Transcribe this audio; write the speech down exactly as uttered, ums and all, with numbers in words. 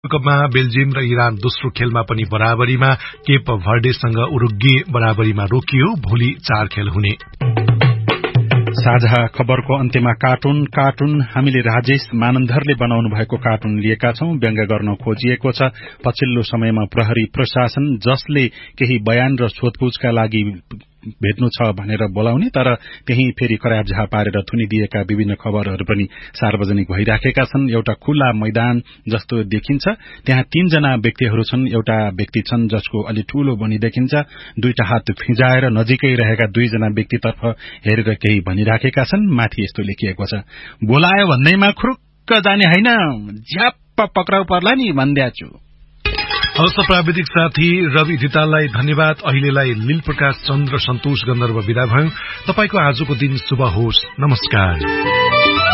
विश्वकपमा Belgium र Iran दोस्रो खेलमा पनि बराबरीमा, केप भर्डेसँग उरुग्वे बराबरीमा रोकियो। भोलि चार खेल हुने। साझा खबरको अन्त्यमा कार्टुन कार्टुन हामीले राजेश मानन्धरले बनाउनु भएको कार्टुन लिएका छौं। व्यङ्ग्य गर्न खोजिएको छ पछिल्लो समयमा प्रहरी प्रशासन जसले केही बयान र सोधपूछका लागि भेट्नु छ भनेर बोलाउने तर त्यही फेरि कराबझा पारेर थुनिदिएका विभिन्न खबरहरू पनि सार्वजनिक भइराखेका छन्। एउटा खुल्ला मैदान जस्तो देखिन्छ, त्यहाँ तीनजना व्यक्तिहरू छन्। एउटा व्यक्ति छन् जसको अलि ठूलो भनी देखिन्छ, दुईटा हात फिजाएर नजिकै रहेका दुईजना व्यक्तितर्फ हेरेर केही भनिराखेका छन्। माथि यस्तो लेखिएको छ, बोलायो भन्दैमा खुरुक्क जाने होइन, झ्याप्प पक्राउ पर्ला नि भन्दै छु। हवस्, प्राविधिक साथी रवि धिताललाई धन्यवाद। अहिलेलाई लील प्रकाश चन्द्र सन्तोष गन्धर्व विदा भयो। तपाईको आजको दिन शुभ होस्। नमस्कार।